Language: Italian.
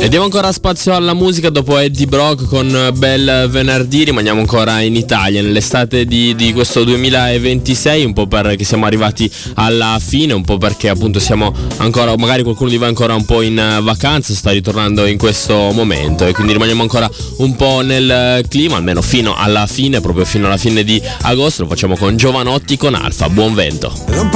E diamo ancora spazio alla musica dopo Eddie Brock con Bel Venerdì. Rimaniamo ancora in Italia nell'estate di questo 2026, un po' perché siamo arrivati alla fine, un po' perché appunto siamo ancora, magari qualcuno di voi è ancora un po' in vacanza, sta ritornando in questo momento, e quindi rimaniamo ancora un po' nel clima, almeno fino alla fine, proprio fino alla fine di agosto. Lo facciamo con Giovanotti con Alfa. Buon vento.